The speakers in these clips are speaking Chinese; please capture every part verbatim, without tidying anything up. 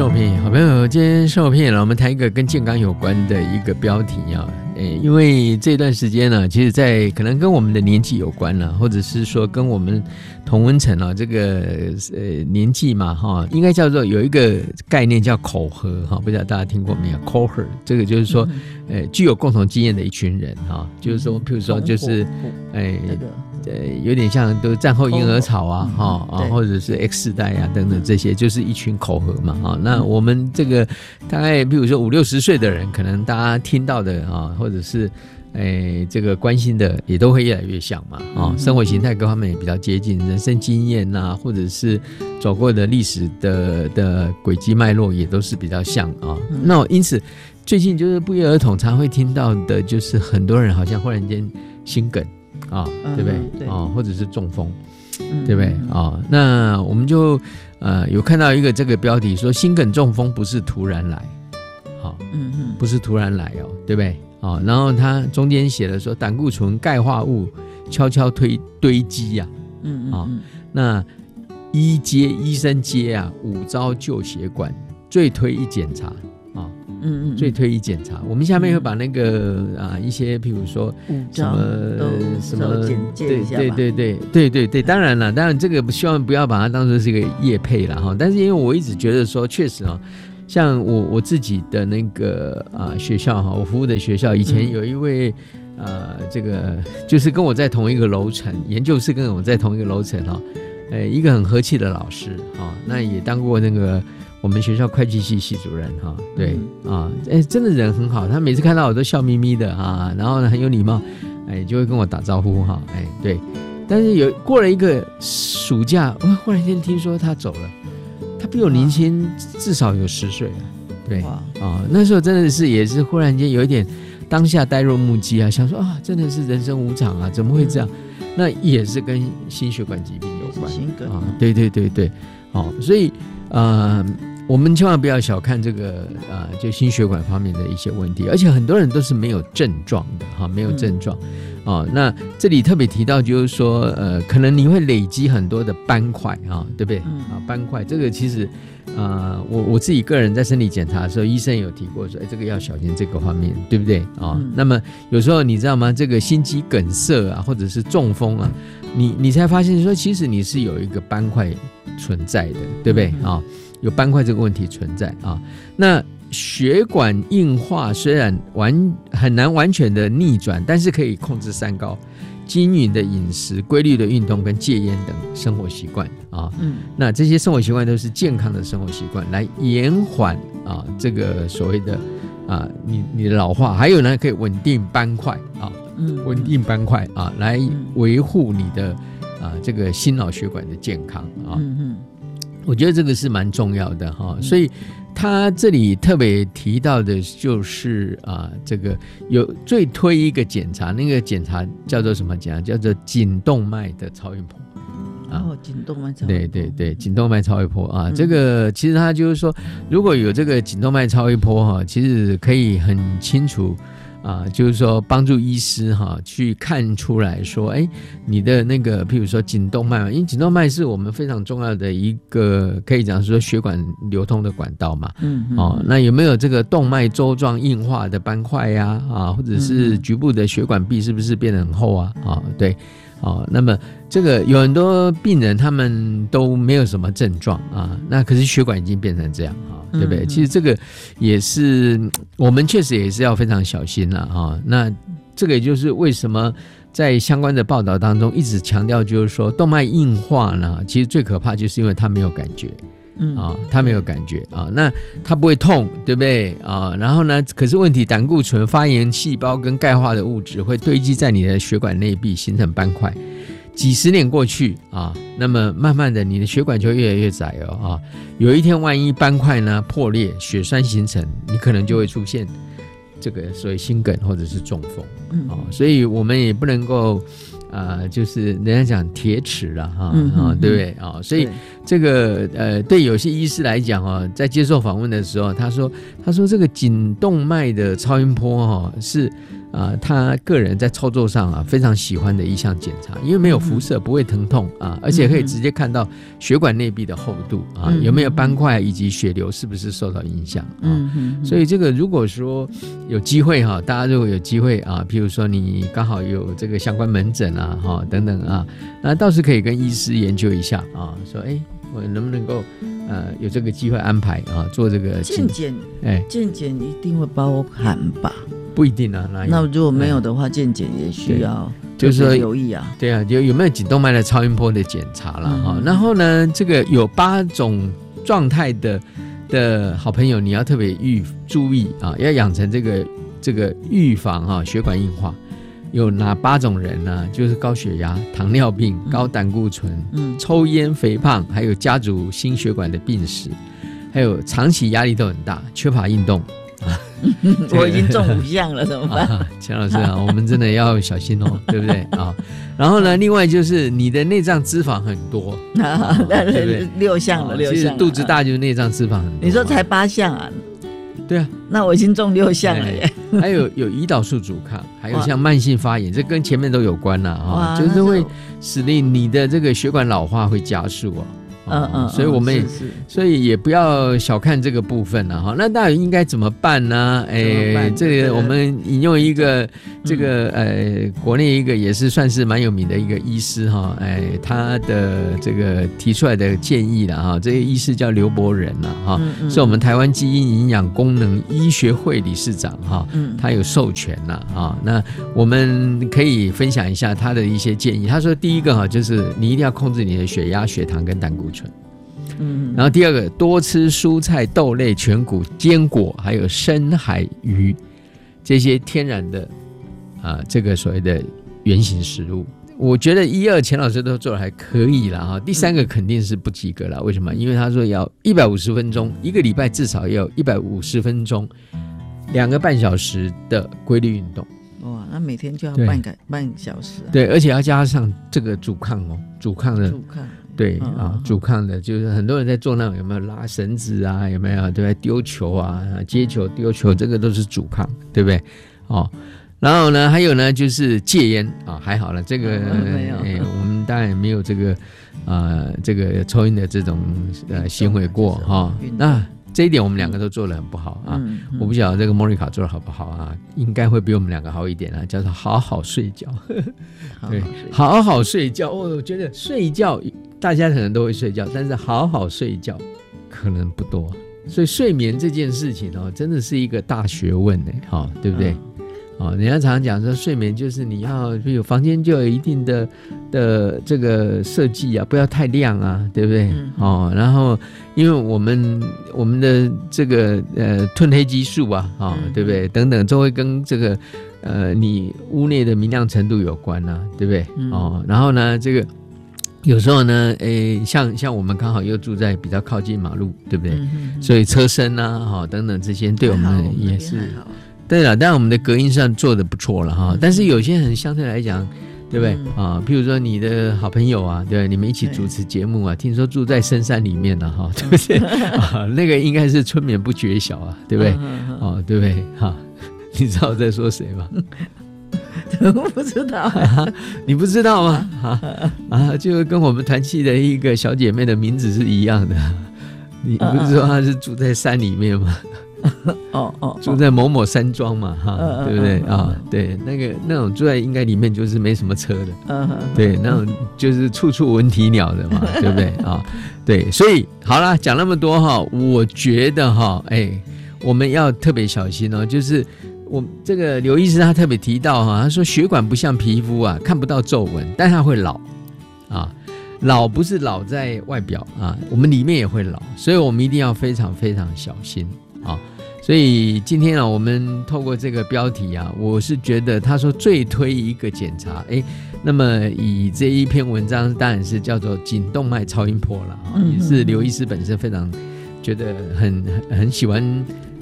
受骗好朋友，今天受骗了，我们谈一个跟健康有关的一个标题啊。诶，因为这段时间呢，其实在可能跟我们的年纪有关了，或者是说跟我们同温层啊这个呃年纪嘛哈，应该叫做有一个概念叫口合哈，不知道大家听过没有 ？cohort 这个就是说，呃，具有共同经验的一群人哈，就是说，譬如说就是，诶。呃，有点像都战后婴儿潮啊，哈、嗯、啊，或者是 X 世代啊等等这些，就是一群口合嘛，啊，那我们这个大概比如说五六十岁的人，可能大家听到的啊，或者是诶这个关心的也都会越来越像嘛，啊，生活形态各方面也比较接近，人生经验呐、啊，或者是走过的历史的的轨迹脉络也都是比较像啊。嗯、那因此最近就是不约而同常会听到的，就是很多人好像忽然间心梗。啊、哦，对不对？嗯、对啊、哦，或者是中风，嗯、对不对？啊、哦，那我们就呃有看到一个这个标题说，心梗中风不是突然来，好、哦，嗯嗯，不是突然来哦，对不对？啊、哦，然后它中间写了说，胆固醇、钙化物悄悄推堆积呀、啊，嗯嗯，啊、哦，那医接医生接啊，五招救血管，最推一检查。嗯嗯，最推一检查。我们下面会把那个、嗯、啊一些，譬如说什么什么，对对对对对对对，当然了，当然这个希望不要把它当作是一个业配啦哈。但是因为我一直觉得说，确实啊，像我我自己的那个啊学校哈，我服务的学校以前有一位、嗯、呃这个就是跟我在同一个楼层，研究室跟我在同一个楼层哈，呃一个很和气的老师啊，那也当过那个。我们学校会计系系主任哈，对、嗯、啊，哎，真的人很好，他每次看到我都笑眯眯的啊，然后呢很有礼貌，哎，就会跟我打招呼哈，哎，对。但是有过了一个暑假，我忽然间听说他走了，他比我年轻至少有十岁了，对啊，那时候真的是也是忽然间有一点当下呆若木鸡啊，想说啊，真的是人生无常啊，怎么会这样？嗯、那也是跟心血管疾病有关啊，对对对对，好、哦，所以呃。我们千万不要小看这个啊、呃，就心血管方面的一些问题，而且很多人都是没有症状的哈，没有症状、嗯哦、那这里特别提到就是说，呃，可能你会累積很多的斑块啊，对不对？嗯、啊，斑块这个其实啊、呃，我我自己个人在身体检查的时候，医生有提过说，哎，这个要小心这个方面，对不对啊、嗯？那么有时候你知道吗？这个心肌梗塞啊，或者是中风啊，你你才发现说，其实你是有一个斑块存在的，对不对啊？嗯有斑块这个问题存在啊，那血管硬化虽然完很难完全的逆转，但是可以控制三高：均匀的饮食、规律的运动跟戒烟等生活习惯啊。嗯，那这些生活习惯都是健康的生活习惯，来延缓啊这个所谓的啊你你的老化，还有呢可以稳定斑块啊，嗯，稳定斑块啊，来维护你的啊这个心脑血管的健康啊。嗯嗯。我觉得这个是蛮重要的哈，所以他这里特别提到的就是啊，这个有最推一个检查，那个检查叫做什么检查？叫做颈动脉的超音波。 哦，颈动脉超音波。 对对对，颈动脉超音波啊，嗯、这个其实他就是说，如果有这个颈动脉超音波哈，其实可以很清楚。啊，就是说帮助医师哈、啊、去看出来说，哎，你的那个，譬如说颈动脉，因为颈动脉是我们非常重要的一个，可以讲说血管流通的管道嘛。嗯，哦，那有没有这个动脉粥状硬化的斑块呀？啊，或者是局部的血管壁是不是变得很厚啊？啊，对。哦，那么这个有很多病人他们都没有什么症状啊，那可是血管已经变成这样啊，对不对？嗯嗯，其实这个也是我们确实也是要非常小心了啊。那这个也就是为什么在相关的报道当中一直强调，就是说动脉硬化呢，其实最可怕就是因为它没有感觉。嗯啊，他没有感觉啊，那他不会痛，对不对啊？然后呢，可是问题，胆固醇、发炎细胞跟钙化的物质会堆积在你的血管内壁，形成斑块。几十年过去啊，那么慢慢的，你的血管就越来越窄哦啊。有一天，万一斑块呢破裂、血栓形成，你可能就会出现这个所谓心梗或者是中风。嗯啊，所以我们也不能够。呃，就是人家讲铁齿了哈，嗯嗯嗯对不对啊、哦？所以这个呃，对有些医师来讲哦，在接受访问的时候，他说，他说这个颈动脉的超音波哈、哦、是啊，他个人在操作上啊非常喜欢的一项检查，因为没有辐射，不会疼痛啊，而且可以直接看到血管内壁的厚度啊，嗯、有没有斑块以及血流是不是受到影响啊。嗯嗯、所以这个如果说有机会哈、啊，大家如果有机会啊，譬如说你刚好有这个相关门诊啊，哈、啊、等等啊，那倒是可以跟医师研究一下啊，说哎，我能不能够呃有这个机会安排啊，做这个健检，哎，健检一定会包含吧？ 不一定啊，那那如果没有的话，健检也需要就是说留意啊。 对啊，有有没有颈动脉的超音波的检查啦？哈、嗯，然后呢，这个有八种状态的的好朋友，你要特别预注意啊，要养成这个这个预防啊血管硬化。有哪八种人呢？就是高血压、糖尿病、高胆固醇、嗯、抽烟、肥胖，还有家族心血管的病史，还有长期压力都很大，缺乏运动。 我已经中五项了，怎么办？ 啊、钱老师啊，我们真的要小心哦，对不对啊？然后呢，另外就是你的内脏脂肪很多， 啊、对不对？六项了，六项。 其实肚子大就是内脏脂肪很多。 你说才八项啊？ 对啊， 那我已经中六项了耶。 还有有胰岛素阻抗，还有像慢性发炎，这跟前面都有关了啊，就是会使得你的这个血管老化会加速哦。嗯嗯，所以我们也所以也不要小看这个部分了哈。那到底应该怎么办呢？哎，这个我们引用一个这个呃国内一个也是算是蛮有名的一个医师哈，哎，他的这个提出来的建议了哈。这个医师叫刘伯仁了哈，是我们台湾基因营养功能医学会理事长哈，他有授权了啊。那我们可以分享一下他的一些建议。他说第一个哈，就是你一定要控制你的血压、血糖跟胆固醇。嗯，然后第二个，多吃蔬菜、豆类、全谷、坚果，还有深海鱼这些天然的啊、呃，这个所谓的原型食物。我觉得一二钱老师都做的还可以了哈。第三个肯定是不及格了，为什么？因为他说要一百五十分钟，一个礼拜至少要一百五十分钟，两个半小时的规律运动。 哇，那每天就要半个半小时、啊。 对，而且要加上这个阻抗哦，阻抗的。 阻抗。 对啊，阻抗的就是很多人在做那种有没有拉绳子啊，有没有对不对？丢球啊，接球丢球，这个都是阻抗，对不对？哦，然后呢，还有呢就是戒烟啊，还好了，这个、嗯没有哎、我们当然没有这个啊、呃、这个抽烟的这种呃行为过哈、哦。那这一点我们两个都做得很不好啊，嗯嗯、我不晓得这个莫妮卡做得好不好啊，应该会比我们两个好一点啊，叫做好好睡觉。对，好好睡觉，哦，我觉得睡觉大家可能都会睡觉，但是好好睡觉可能不多，所以睡眠这件事情哦，真的是一个大学问呢，哈、哦，对不对？嗯哦，人家常常讲说，睡眠就是你要，比如房间就有一定的的这个设计啊，不要太亮啊，对不对？嗯、哦，然后因为我们我们的这个呃褪黑激素啊，啊、哦，对不对？等等，都会跟这个呃你屋内的明亮程度有关啊，对不对？嗯、哦，然后呢，这个有时候呢，诶，像像我们刚好又住在比较靠近马路，对不对？嗯、所以车身啊，哈、哦、等等这些，对我们也是。对了，当然我们的隔音上做的不错了哈，但是有些人相对来讲，对不对、嗯、啊？譬如说你的好朋友啊，对，你们一起主持节目啊，听说住在深山里面了、啊、哈，对不对？啊，那个应该是春眠不觉晓啊，对不对？啊，对不对？哈，你知道我在说谁吗？ 我不知道、 啊，你不知道吗？啊啊，就跟我们团契的一个小姐妹的名字是一样的，你不是说她是住在山里面吗？哦哦，住在某某山庄嘛，哈、嗯，对不对、嗯、啊？对，那个那种住在应该里面就是没什么车的，嗯，对，那种就是处处闻啼鸟的嘛，对不对啊？对，所以好啦，讲那么多哈，我觉得哈，哎，我们要特别小心哦，就是我这个刘医师他特别提到哈，他说血管不像皮肤啊，看不到皱纹，但它会老啊。老不是老在外表啊，我们里面也会老，所以我们一定要非常非常小心啊。所以今天啊，我们透过这个标题啊，我是觉得他说最推一个检查，哎，那么以这一篇文章当然是叫做颈动脉超音波了啊，也是刘医师本身非常觉得很很喜欢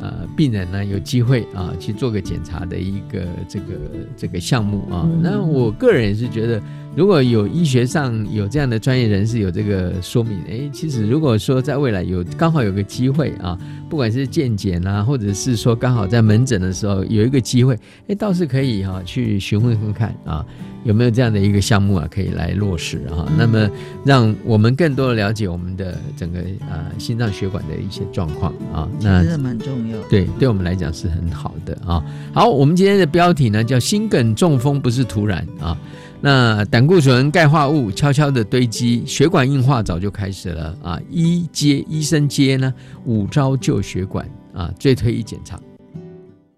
呃病人呢有机会啊去做个检查的一个这个这个项目啊。嗯、那我个人也是觉得，如果有医学上有这样的专业人士有这个说明，哎，其实如果说在未来有刚好有个机会啊，不管是健检啊，或者是说刚好在门诊的时候有一个机会，哎，倒是可以哈、啊、去询问看看啊。有没有这样的一个项目啊，可以来落实啊？那么让我们更多的了解我们的整个呃心脏血管的一些状况啊，那真的蛮重要。 对，对我们来讲是很好的啊。好，我们今天的标题呢叫心梗中风不是突然啊。那胆固醇、钙化物悄悄的堆积，血管硬化早就开始了啊。医接医生接呢，五招救血管啊，最推一检查。